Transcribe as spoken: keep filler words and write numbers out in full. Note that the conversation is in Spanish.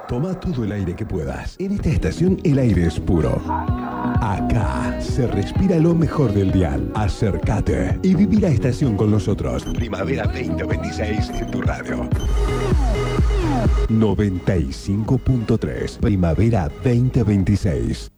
Toma todo el aire que puedas. En esta estación el aire es puro. Acá se respira lo mejor del dial. Acércate y viví la estación con nosotros. Primavera veinte veintiséis en tu radio. noventa y cinco punto tres. Primavera veinte veintiséis.